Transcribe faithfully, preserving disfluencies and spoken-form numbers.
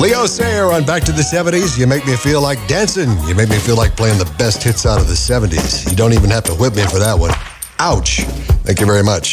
Leo Sayer on Back to the seventies. You make me feel like dancing. You make me feel like playing the best hits out of the seventies. You don't even have to whip me for that one. Ouch. Thank you very much.